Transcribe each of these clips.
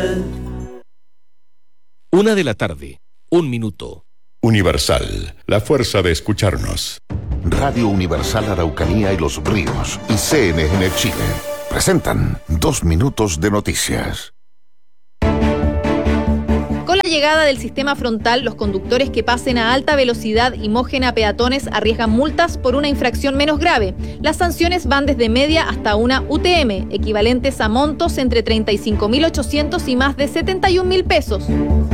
1 de la tarde, 1 minuto. Universal, la fuerza de escucharnos. Radio Universal Araucanía y Los Ríos y CNN Chile presentan 2 minutos de noticias. Con la llegada del sistema frontal, los conductores que pasen a alta velocidad y mojen a peatones arriesgan multas por una infracción menos grave. Las sanciones van desde media hasta una UTM, equivalentes a montos entre 35.800 y más de 71.000 pesos.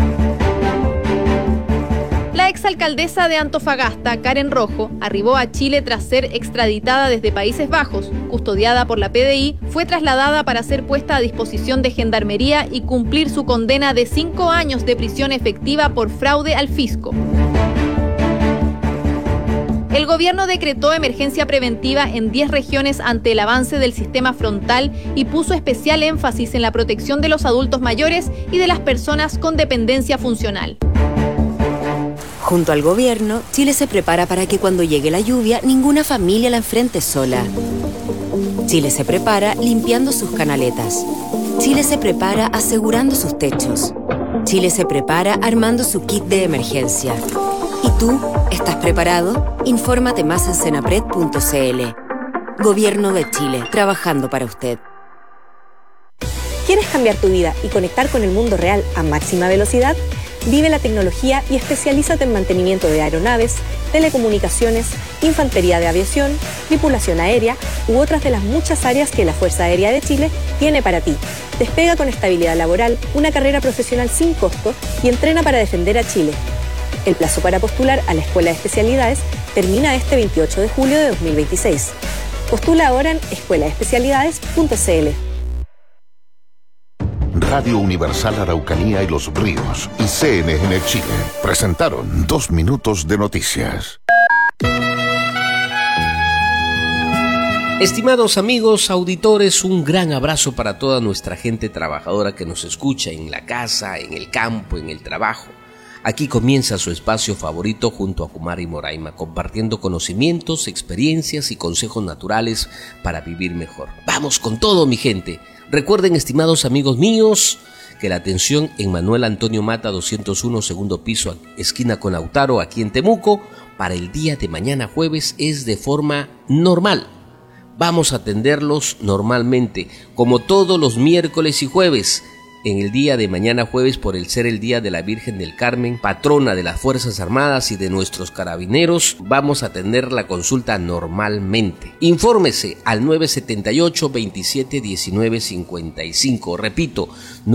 La exalcaldesa de Antofagasta, Karen Rojo, arribó a Chile tras ser extraditada desde Países Bajos. Custodiada por la PDI, fue trasladada para ser puesta a disposición de Gendarmería y cumplir su condena de 5 años de prisión efectiva por fraude al fisco. El gobierno decretó emergencia preventiva en 10 regiones ante el avance del sistema frontal y puso especial énfasis en la protección de los adultos mayores y de las personas con dependencia funcional. Junto al gobierno, Chile se prepara para que cuando llegue la lluvia, ninguna familia la enfrente sola. Chile se prepara limpiando sus canaletas. Chile se prepara asegurando sus techos. Chile se prepara armando su kit de emergencia. ¿Y tú? ¿Estás preparado? Infórmate más en senapred.cl. Gobierno de Chile, trabajando para usted. ¿Quieres cambiar tu vida y conectar con el mundo real a máxima velocidad? Vive la tecnología y especialízate en mantenimiento de aeronaves, telecomunicaciones, infantería de aviación, tripulación aérea u otras de las muchas áreas que la Fuerza Aérea de Chile tiene para ti. Despega con estabilidad laboral, una carrera profesional sin costo y entrena para defender a Chile. El plazo para postular a la Escuela de Especialidades termina este 28 de julio de 2026. Postula ahora en escuelaespecialidades.cl. Radio Universal Araucanía y Los Ríos y CNN Chile presentaron 2 minutos de noticias. Estimados amigos, auditores, un gran abrazo para toda nuestra gente trabajadora que nos escucha en la casa, en el campo, en el trabajo. Aquí comienza su espacio favorito junto a Kumar y Moraima, compartiendo conocimientos, experiencias y consejos naturales para vivir mejor. ¡Vamos con todo, mi gente! Recuerden, estimados amigos míos, que la atención en Manuel Antonio Mata 201, segundo piso, esquina con Lautaro, aquí en Temuco, para el día de mañana jueves es de forma normal. Vamos a atenderlos normalmente, como todos los miércoles y jueves. En el día de mañana jueves, por el ser el día de la Virgen del Carmen, patrona de las Fuerzas Armadas y de nuestros carabineros, vamos a atender la consulta normalmente. Infórmese al 978-2719-55. Repito,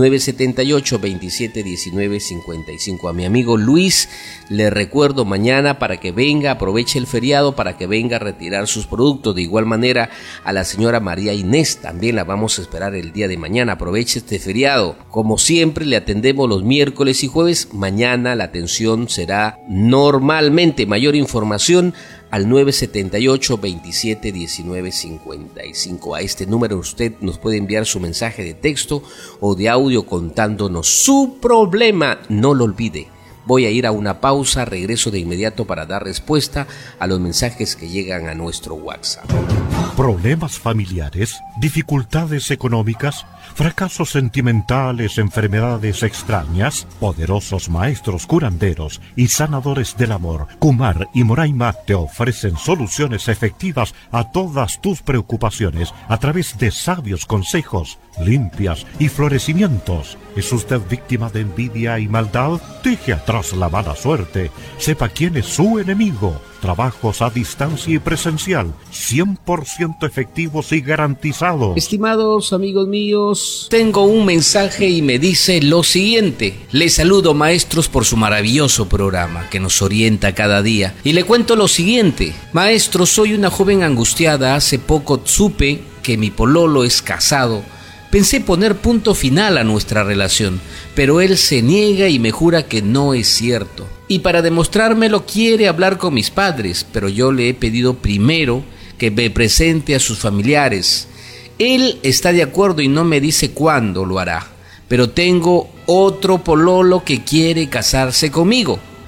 978-2719-55. A mi amigo Luis le recuerdo mañana para que venga, aproveche el feriado para que venga a retirar sus productos. De igual manera a la señora María Inés, también la vamos a esperar el día de mañana. Aproveche este feriado. Como siempre le atendemos los miércoles y jueves. Mañana la atención será normalmente. Mayor información al 978-2719-55. A este número usted nos puede enviar su mensaje de texto o de audio contándonos su problema. No lo olvide. Voy a ir a una pausa, regreso de inmediato para dar respuesta a los mensajes que llegan a nuestro WhatsApp. ¿Problemas familiares? ¿Dificultades económicas? ¿Fracasos sentimentales? ¿Enfermedades extrañas? Poderosos maestros curanderos y sanadores del amor, Kumar y Moraima, te ofrecen soluciones efectivas a todas tus preocupaciones a través de sabios consejos, limpias y florecimientos. ¿Es usted víctima de envidia y maldad? Deje atrás la mala suerte. Sepa quién es su enemigo. Trabajos a distancia y presencial, 100% efectivos y garantizados. Estimados amigos míos, tengo un mensaje y me dice lo siguiente. Les saludo, maestros, por su maravilloso programa que nos orienta cada día. Y le cuento lo siguiente. Maestro, soy una joven angustiada. Hace poco supe que mi pololo es casado. Pensé poner punto final a nuestra relación, pero él se niega y me jura que no es cierto. Y para demostrármelo quiere hablar con mis padres, pero yo le he pedido primero que me presente a sus familiares. Él está de acuerdo y no me dice cuándo lo hará, pero tengo otro pololo que quiere casarse conmigo.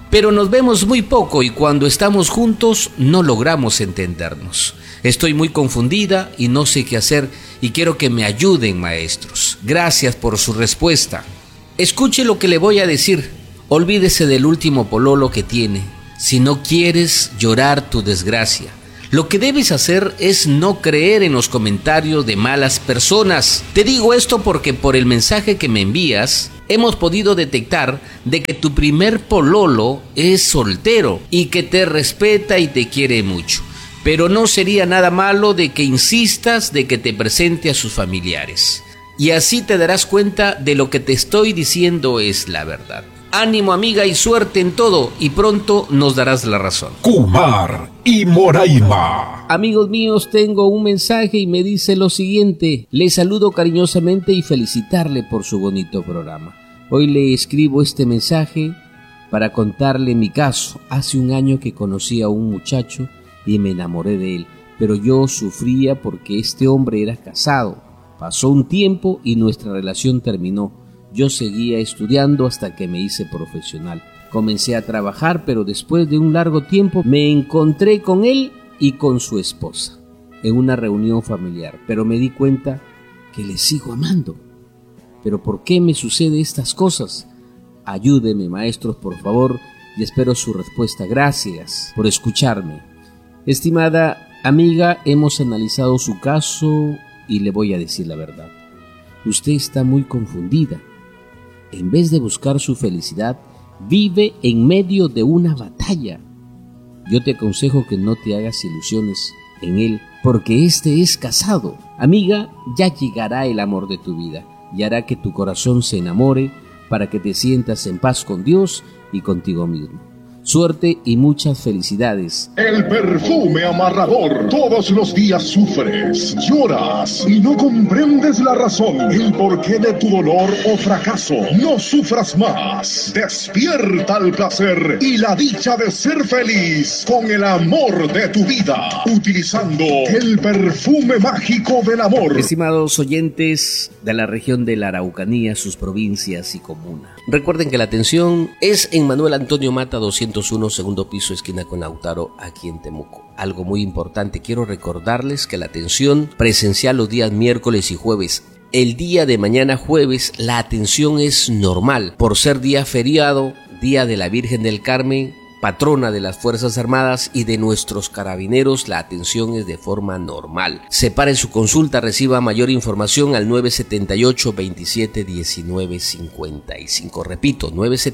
pero nos vemos muy poco y cuando estamos juntos no logramos entendernos. Estoy muy confundida y no sé qué hacer y quiero que me ayuden, maestros. Gracias por su respuesta. Escuche lo que le voy a decir. Olvídese del último pololo que tiene. Si no quieres llorar tu desgracia, lo que debes hacer es no creer en los comentarios de malas personas. Te digo esto porque por el mensaje que me envías, hemos podido detectar de que tu primer pololo es soltero y que te respeta y te quiere mucho. Pero no sería nada malo de que insistas de que te presente a sus familiares. Y así te darás cuenta de lo que te estoy diciendo es la verdad. Ánimo, amiga, y suerte en todo, y pronto nos darás la razón. Kumar y Moraima. Amigos míos, tengo un mensaje y me dice lo siguiente. Le saludo cariñosamente y felicitarle por su bonito programa. Hoy le escribo este mensaje para contarle mi caso. Hace un año que conocí a un muchacho y me enamoré de él, pero yo sufría porque este hombre era casado. Pasó un tiempo y nuestra relación terminó. Yo seguía estudiando hasta que me hice profesional. Comencé a trabajar, pero después de un largo tiempo me encontré con él y con su esposa en una reunión familiar, pero me di cuenta que le sigo amando. ¿Pero por qué me sucede estas cosas? Ayúdeme, maestros, por favor, y espero su respuesta. Gracias por escucharme. Estimada amiga, hemos analizado su caso y le voy a decir la verdad. Usted está muy confundida. En vez de buscar su felicidad, vive en medio de una batalla. Yo te aconsejo que no te hagas ilusiones en él, porque este es casado. Amiga, ya llegará el amor de tu vida y hará que tu corazón se enamore para que te sientas en paz con Dios y contigo mismo. Suerte y muchas felicidades. El perfume amarrador. Todos los días sufres, lloras y no comprendes la razón, el porqué de tu dolor o fracaso. No sufras más. Despierta el placer y la dicha de ser feliz con el amor de tu vida, utilizando el perfume mágico del amor. Estimados oyentes de la región de la Araucanía, sus provincias y comunas, recuerden que la atención es en Manuel Antonio Mata 201, segundo piso, esquina con Lautaro, aquí en Temuco. Algo muy importante, quiero recordarles que la atención presencial los días miércoles y jueves. El día de mañana jueves la atención es normal, por ser día feriado, día de la Virgen del Carmen, patrona de las Fuerzas Armadas y de nuestros carabineros. La atención es de forma normal. Separe su consulta, reciba mayor información al 978-2719-55. Repito,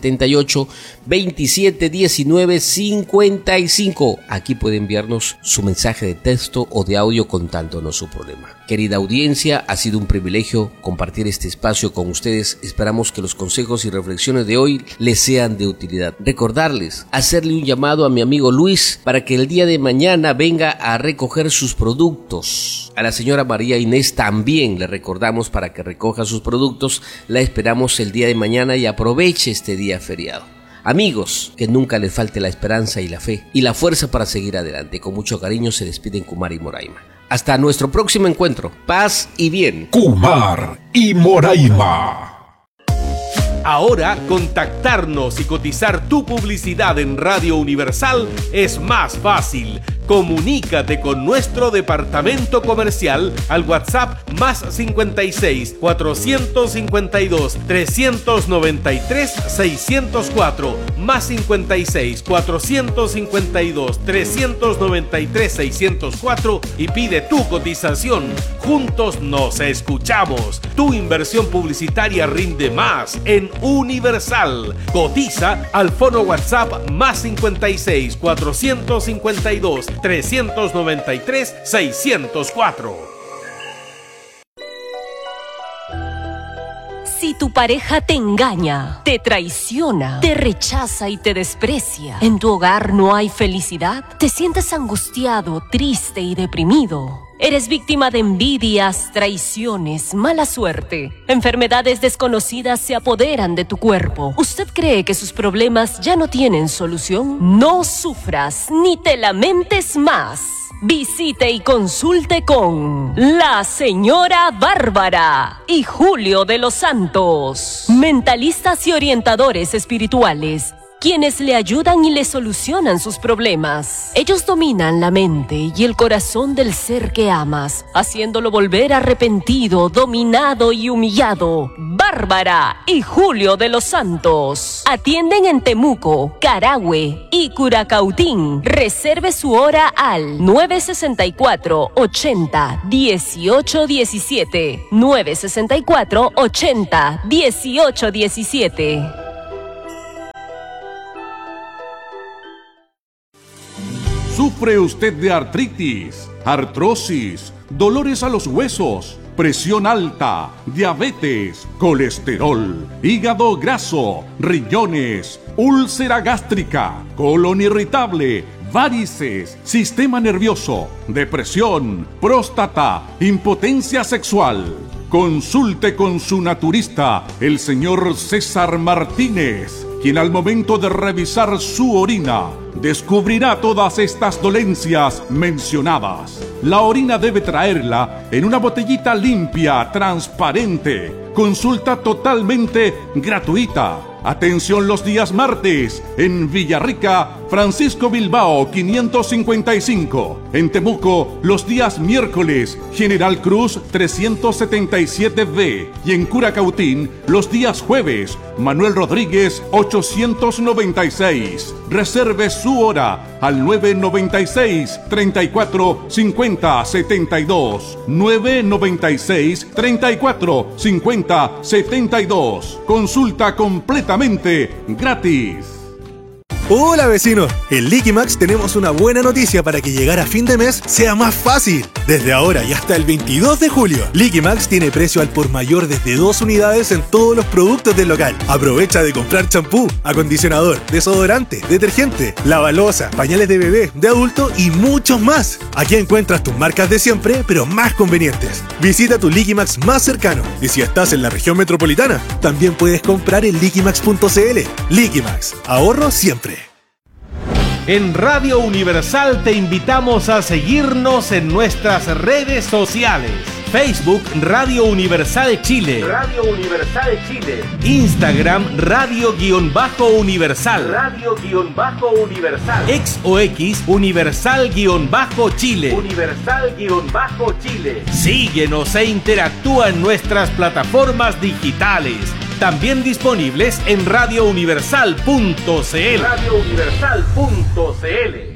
978-2719-55. Aquí puede enviarnos su mensaje de texto o de audio contándonos su problema. Querida audiencia, ha sido un privilegio compartir este espacio con ustedes. Esperamos que los consejos y reflexiones de hoy les sean de utilidad. Recordarles, hacerle un llamado a mi amigo Luis para que el día de mañana venga a recoger sus productos. A la señora María Inés también le recordamos para que recoja sus productos. La esperamos el día de mañana y aproveche este día feriado. Amigos, que nunca les falte la esperanza y la fe y la fuerza para seguir adelante. Con mucho cariño se despiden Kumar y Moraima. Hasta nuestro próximo encuentro. Paz y bien. Kumar y Moraima. Ahora, contactarnos y cotizar tu publicidad en Radio Universal es más fácil. Comunícate con nuestro departamento comercial al WhatsApp más 56 452 393 604 más 56 452 393 604 y pide tu cotización. Juntos nos escuchamos. Tu inversión publicitaria rinde más en Universal. Cotiza al fono WhatsApp más 56 452 393 604. Si tu pareja te engaña, te traiciona, te rechaza y te desprecia, en tu hogar no hay felicidad, te sientes angustiado, triste y deprimido. Eres víctima de envidias, traiciones, mala suerte. Enfermedades desconocidas se apoderan de tu cuerpo. ¿Usted cree que sus problemas ya no tienen solución? No sufras ni te lamentes más. Visite y consulte con la señora Bárbara y Julio de los Santos, mentalistas y orientadores espirituales. quienes le ayudan y le solucionan sus problemas. Ellos dominan la mente y el corazón del ser que amas, haciéndolo volver arrepentido, dominado y humillado. Bárbara y Julio de los Santos. Atienden en Temuco, Carahue y Curacautín. Reserve su hora al 964-80-1817. 964-80-1817. ¿Sufre usted de artritis, artrosis, dolores a los huesos, presión alta, diabetes, colesterol, hígado graso, riñones, úlcera gástrica, colon irritable, varices, sistema nervioso, depresión, próstata, impotencia sexual? Consulte con su naturista, el señor César Martínez, quien al momento de revisar su orina descubrirá todas estas dolencias mencionadas. La orina debe traerla en una botellita limpia, transparente. Consulta totalmente gratuita. Atención los días martes en Villarrica, Francisco Bilbao 555. En Temuco los días miércoles, General Cruz 377B. Y en Curacautín los días jueves, Manuel Rodríguez 896. Reserve su hora al 996 34 50 72. 996 34 50 72. Consulta completa gratis. Hola vecinos, en Liquimax tenemos una buena noticia para que llegar a fin de mes sea más fácil. Desde ahora y hasta el 22 de julio, Liquimax tiene precio al por mayor desde 2 unidades en todos los productos del local. Aprovecha de comprar champú, acondicionador, desodorante, detergente, lavaloza, pañales de bebé, de adulto y muchos más. Aquí encuentras tus marcas de siempre, pero más convenientes. Visita tu Liquimax más cercano y si estás en la región metropolitana, también puedes comprar en liquimax.cl. Liquimax, ahorro siempre. En Radio Universal te invitamos a seguirnos en nuestras redes sociales. Facebook Radio Universal Chile. Radio Universal Chile. Instagram Radio-Universal. Radio-Universal. X o X Universal-Chile. Universal-Chile. Síguenos e interactúa en nuestras plataformas digitales. También disponibles en radiouniversal.cl. radiouniversal.cl.